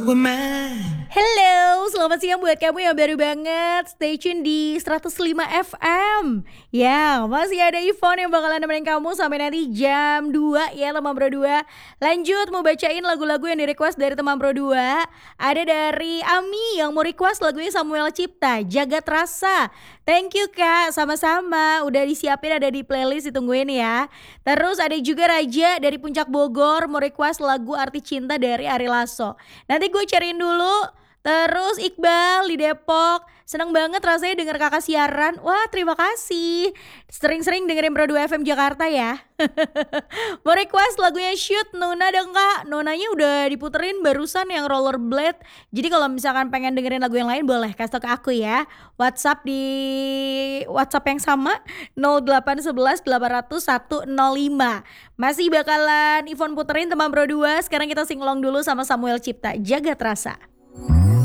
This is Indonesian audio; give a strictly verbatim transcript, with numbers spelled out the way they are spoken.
Woman. Halo, selamat siang buat kamu yang baru banget stay tune di seratus lima F M. Ya, masih ada Yvonne yang bakalan nemenin kamu sampai nanti jam dua ya teman Pro dua. Lanjut mau bacain lagu-lagu yang di request dari teman Pro dua. Ada dari Ami yang mau request lagunya Samuel Cipta, Jagat Rasa. Thank you Kak, sama-sama. Udah disiapin, ada di playlist, ditungguin ya. Terus ada juga Raja dari Puncak Bogor mau request lagu Arti Cinta dari Ari Lasso. Nanti gue cariin dulu. Terus Iqbal di Depok, seneng banget rasanya denger kakak siaran. Wah terima kasih, sering-sering dengerin Pro dua F M Jakarta ya. Mau request lagunya Shoot Nona dong kak. Nonanya udah diputerin barusan yang Rollerblade. Jadi kalau misalkan pengen dengerin lagu yang lain boleh kasih tau ke aku ya. WhatsApp di WhatsApp yang sama nol delapan satu satu delapan nol nol satu nol lima. Masih bakalan Ivon puterin teman Pro dua. Sekarang kita singlong dulu sama Samuel Cipta, Jagat Rasa.